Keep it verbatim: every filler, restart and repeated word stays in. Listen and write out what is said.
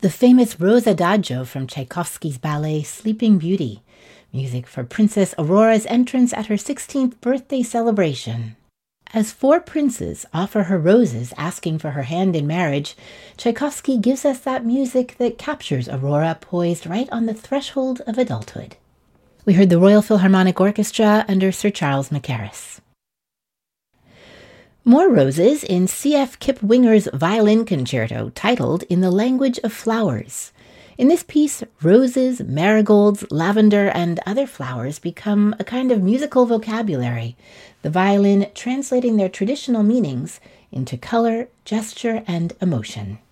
the famous Rose Adagio from Tchaikovsky's ballet Sleeping Beauty, music for Princess Aurora's entrance at her sixteenth birthday celebration. As four princes offer her roses asking for her hand in marriage, Tchaikovsky gives us that music that captures Aurora poised right on the threshold of adulthood. We heard the Royal Philharmonic Orchestra under Sir Charles Mackerras. More roses in C F Kip Winger's violin concerto titled In the Language of Flowers. In this piece, roses, marigolds, lavender, and other flowers become a kind of musical vocabulary, the violin translating their traditional meanings into color, gesture, and emotion.